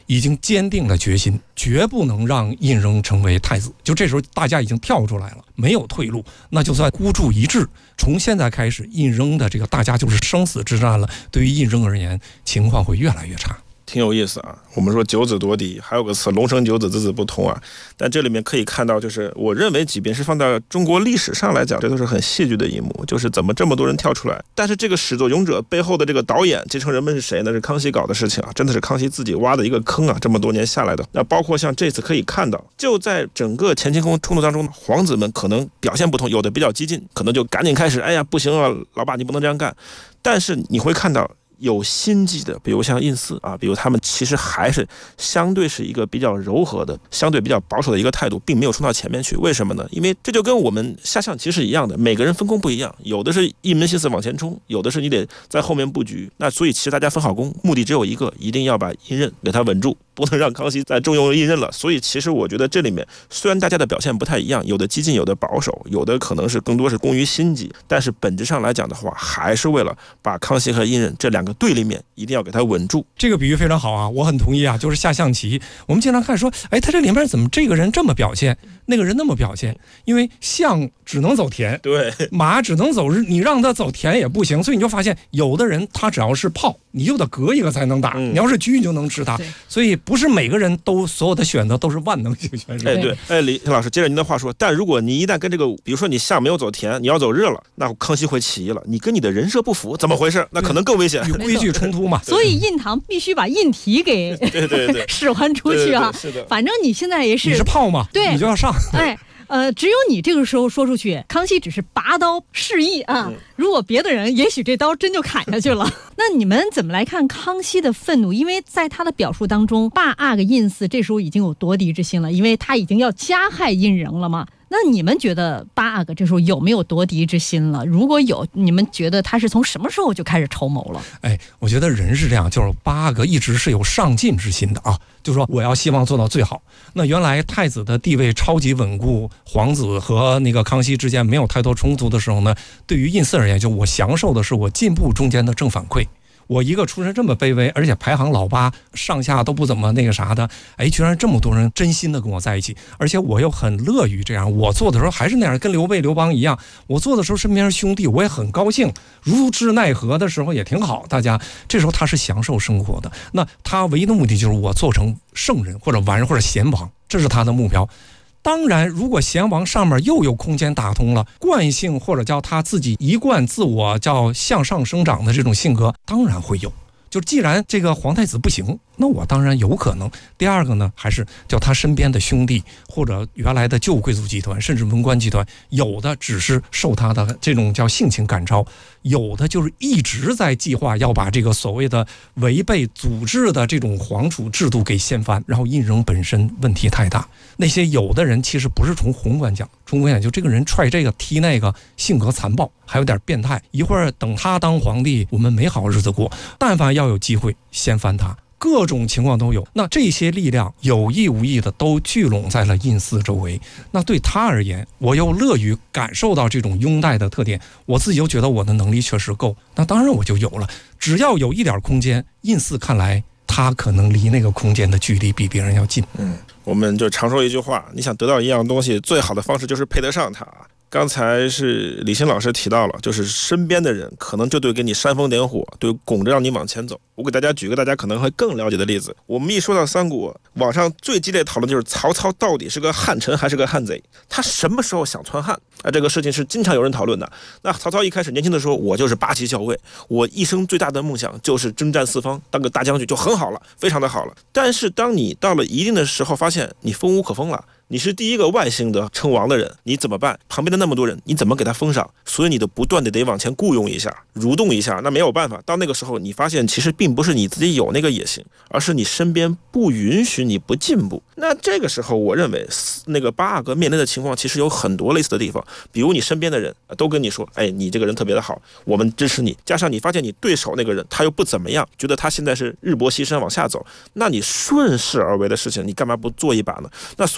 已经坚定了决心，绝不能让胤禛成为太子。就这时候大家已经跳出来了，没有退路，那就算孤注一掷。从现在开始，胤禛的这个大家就是生死之战了。对于胤禛而言，情况会越来越差。 挺有意思啊，我们说九子夺嫡，还有个词龙生九子，子子不同啊。但这里面可以看到，就是我认为即便是放到中国历史上来讲，这都是很戏剧的一幕，就是怎么这么多人跳出来。但是这个始作俑者背后的这个导演继承人们是谁呢？是康熙搞的事情啊，真的是康熙自己挖的一个坑啊，这么多年下来的。那包括像这次可以看到，就在整个乾清宫冲突当中，皇子们可能表现不同，有的比较激进，可能就赶紧开始，哎呀不行啊，老爸你不能这样干。但是你会看到有心计的，比如像胤祀啊，比如他们其实还是相对是一个比较柔和的、相对比较保守的一个态度，并没有冲到前面去。为什么呢？因为这就跟我们下象棋是一样的，每个人分工不一样，有的是一门心思往前冲，有的是你得在后面布局。那所以其实大家分好工，目的只有一个，一定要把胤禛给他稳住，不能让康熙再重用胤禛了。所以其实我觉得这里面虽然大家的表现不太一样，有的激进，有的保守，有的可能是更多是功于心计，但是本质上来讲的话，还是为了把康熙和胤禛这两个对立面一定要给他稳住。 这个比喻非常好啊，我很同意啊。就是下象棋，我们经常看说，哎，他这里面怎么这个人这么表现，那个人那么表现？因为象只能走田， 对， 马只能走日，你让他走田也不行，所以你就发现有的人他只要是炮，你就得隔一个才能打，你要是车你就能吃他。所以不是每个人都所有的选择都是万能型选手。 哎，对，哎，李老师，接着您的话说，但如果你一旦跟这个，比如说你象没有走田，你要走日了，那康熙会起义了，你跟你的人设不符，怎么回事？那可能更危险， 与规矩冲突嘛。 所以胤堂必须把胤禔给对使唤出去啊。 是的， 反正你现在也是， 你是炮嘛， 对， 你就要上。 哎。只有你这个时候说出去，康熙只是拔刀示意啊。如果别的人，也许这刀真就砍下去了。那你们怎么来看康熙的愤怒？因为在他的表述当中，爸阿个胤祀这时候已经有夺嫡之心了，因为他已经要加害胤禛了嘛。那你们觉得八阿哥这时候有没有夺嫡之心了？如果有，你们觉得他是从什么时候就开始筹谋了？ 哎，我觉得人是这样，就是八阿哥一直是有上进之心的啊，就是说我要希望做到最好。那原来太子的地位超级稳固，皇子和那个康熙之间没有太多冲突的时候呢，对于胤祀而言，就我享受的是我进步中间的正反馈。我一个出身这么卑微，而且排行老8，上下都不怎么那个啥的，哎，居然这么多人真心的跟我在一起，而且我又很乐于这样。我做的时候还是那样，跟刘备、刘邦一样，我做的时候身边是兄弟，我也很高兴，如之奈何的时候也挺好。大家这时候他是享受生活的，那他唯一的目的就是我做成圣人或者完人或者贤王，这是他的目标。当然，如果贤王上面又有空间打通了，惯性或者叫他自己一贯自我叫向上生长的这种性格，当然会有。就既然这个皇太子不行，那我当然有可能。第二个呢，还是叫他身边的兄弟或者原来的旧贵族集团，甚至文官集团，有的只是受他的这种叫性情感召，有的就是一直在计划要把这个所谓的违背组织的这种皇储制度给掀翻。然后胤禛本身问题太大，那些有的人其实不是从宏观讲，从宏观讲就这个人踹这个踢那个，性格残暴，还有点变态。一会儿等他当皇帝，我们没好日子过，但凡要有机会掀翻他，各种情况都有。那这些力量有意无意的都聚拢在了胤祀周围。那对他而言，我又乐于感受到这种拥戴的特点，我自己又觉得我的能力确实够，那当然我就有了。只要有一点空间，胤祀看来他可能离那个空间的距离比别人要近。 我们就常说一句话，你想得到一样东西，最好的方式就是配得上它。刚才是李欣老师提到了，就是身边的人可能就对给你煽风点火，对拱着让你往前走。我给大家举个大家可能会更了解的例子，我们一说到三国，网上最激烈讨论就是曹操到底是个汉臣还是个汉贼，他什么时候想篡汉啊？这个事情是经常有人讨论的。那曹操一开始年轻的时候，我就是8旗校尉，我一生最大的梦想就是征战四方，当个大将军就很好了，非常的好了。但是当你到了一定的时候，发现你封无可封了，你是第一个外姓的称王的人，你怎么办？旁边的那么多人，你怎么给他封上？所以你的不断的得往前雇佣一下，蠕动一下，那没有办法。到那个时候，你发现其实并不是你自己有那个野心，而是你身边不允许你不进步。那这个时候，我认为那个八阿哥面临的情况其实有很多类似的地方，比如你身边的人都跟你说，哎，你这个人特别的好，我们支持你。加上你发现你对手那个人他又不怎么样，觉得他现在是日薄西山往下走，那你顺势而为的事情，你干嘛不做一把呢？那所以我认为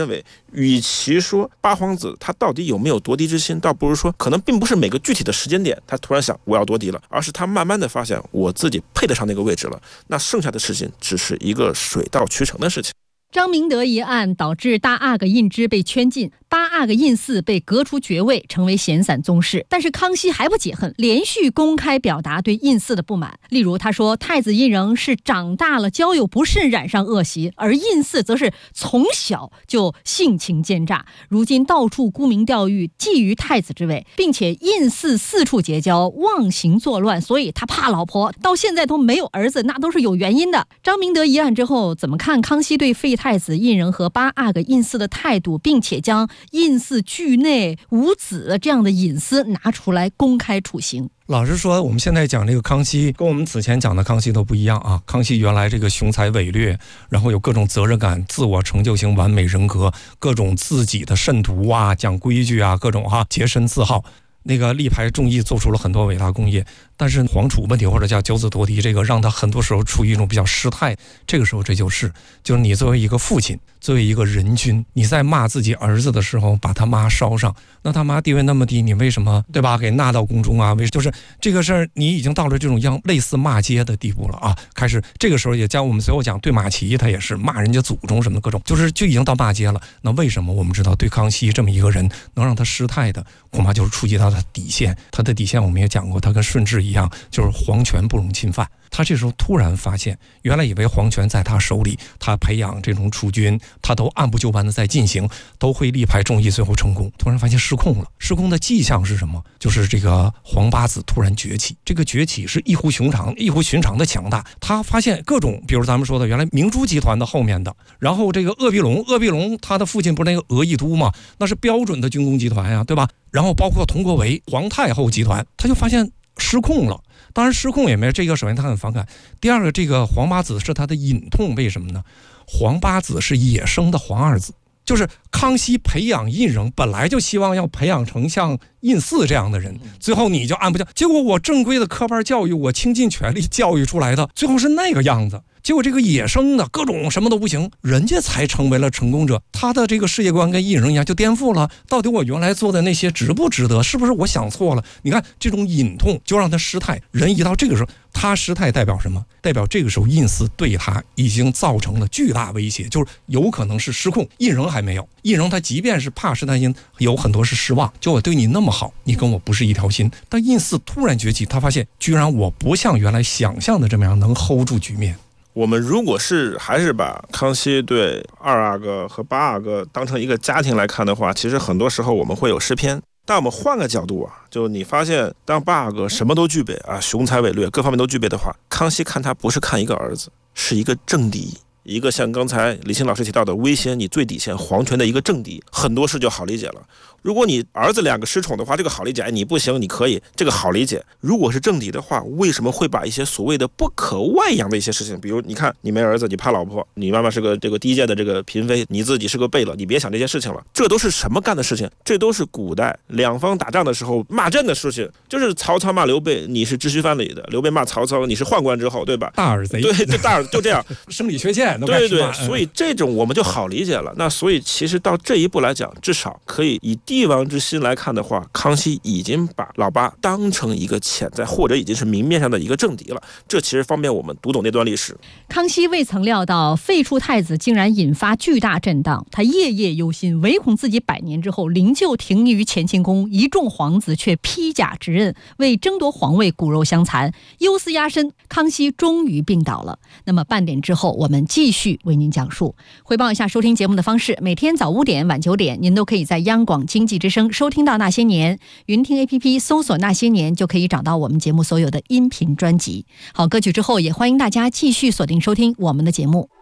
认为，与其说八皇子他到底有没有夺嫡之心，倒不如说可能并不是每个具体的时间点他突然想我要夺嫡了，而是他慢慢的发现我自己配得上那个位置了，那剩下的事情只是一个水到渠成的事情。 张明德一案导致大阿哥胤之被圈禁，八阿哥胤祀被革除爵位，成为闲散宗室。但是康熙还不解恨，连续公开表达对胤祀的不满。例如他说，太子胤禛是长大了交友不慎染上恶习，而胤祀则是从小就性情奸诈，如今到处沽名钓誉，觊觎太子之位，并且胤祀四处结交，妄行作乱，所以他怕老婆，到现在都没有儿子，那都是有原因的。张明德一案之后，怎么看康熙对废太子胤禛和八阿哥胤祀的态度，并且将胤祀惧内无子这样的隐私拿出来公开处刑？ 老实说，我们现在讲这个康熙，跟我们此前讲的康熙都不一样啊。康熙原来这个雄才伟略，然后有各种责任感、自我成就型完美人格，各种自己的慎独啊、讲规矩啊，各种洁身自好。那个力排众议，做出了很多伟大功业，但是皇储问题或者叫九子夺嫡，这个让他很多时候处于一种比较失态。这个时候，就是你作为一个父亲，作为一个人君，你在骂自己儿子的时候，把他妈烧上，那他妈地位那么低，你为什么对吧？给纳到宫中啊？就是这个事儿，你已经到了这种类似骂街的地步了啊！开始这个时候也将我们随后讲对马齐，他也是骂人家祖宗什么的各种，就已经到骂街了。那为什么我们知道对康熙这么一个人能让他失态的，恐怕就是触及到他的底线。他的底线我们也讲过，他跟顺治一样，就是皇权不容侵犯。他这时候突然发现，原来以为皇权在他手里，他培养这种储君，他都按部就班的在进行，都会力排众议，最后成功。突然发现失控了，失控的迹象是什么？就是这个皇八子突然崛起，这个崛起是异乎寻常的强大。他发现各种，比如咱们说的原来明珠集团的后面的，然后这个鄂必龙他的父亲不是那个俄义都嘛，那是标准的军工集团呀，对吧？然后包括佟国维皇太后集团，他就发现失控了。当然失控也没这个，首先他很反感，第二个这个皇八子是他的隐痛，为什么呢？皇八子是野生的皇二子，就是康熙培养胤禛本来就希望要培养成像胤祀这样的人，最后你就按不下，结果我正规的科班教育，我倾尽全力教育出来的，最后是那个样子。结果这个野生的各种什么都不行，人家才成为了成功者，他的这个世界观跟胤禛一样就颠覆了。到底我原来做的那些值不值得？是不是我想错了？你看这种隐痛就让他失态，人一到这个时候他失态代表什么？代表这个时候胤祀对他已经造成了巨大威胁，就是有可能是失控。胤禛还没有，胤禛他即便是怕是担心，有很多是失望，就我对你那么好，你跟我不是一条心。但胤祀突然崛起，他发现居然我不像原来想象的这么样能 hold 住局面。 我们如果还是把康熙对二阿哥和八阿哥当成一个家庭来看的话，其实很多时候我们会有失偏。但我们换个角度就你发现当八阿哥什么都具备雄才伟略各方面都具备的话，康熙看他不是看一个儿子，是一个政敌，一个像刚才李欣老师提到的威胁你最底线皇权的一个政敌，很多事就好理解了。如果你儿子两个失宠的话，这个好理解，你不行你可以，这个好理解。如果是政敌的话，为什么会把一些所谓的不可外扬的一些事情，比如你看你没儿子，你怕老婆，你妈妈是个这个低贱的这个嫔妃，你自己是个贝勒，你别想这些事情了。这都是什么干的事情？这都是古代两方打仗的时候骂阵的事情，就是曹操骂刘备，你是知虚藩篱的；刘备骂曹操，你是宦官之后，对吧？ 大耳贼， 对，就大耳就这样， 生理缺陷， 对，所以这种我们就好理解了。那所以其实到这一步来讲，至少可以以帝王之心来看的话，康熙已经把老八当成一个潜在或者已经是明面上的一个政敌了，这其实方便我们读懂那段历史。 康熙未曾料到废黜太子竟然引发巨大震荡，他夜夜忧心，唯恐自己100年之后灵柩停于乾清宫，一众皇子却披甲执刃，为争夺皇位骨肉相残，忧思压身，康熙终于病倒了。那么半点之后我们继续为您讲述。汇报一下收听节目的方式，每天早5点晚9点您都可以在央广经济之声收听到那些年，云听 APP 搜索那些年就可以找到我们节目所有的音频专辑。好，歌曲之后也欢迎大家继续锁定收听我们的节目。